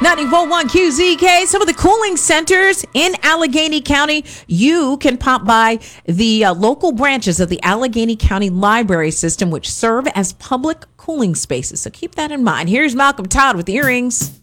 94.1 QZK, some of the cooling centers in Allegheny County. You can pop by the local branches of the Allegheny County Library System, which serve as public cooling spaces. So keep that in mind. Here's Malcolm Todd with Earrings.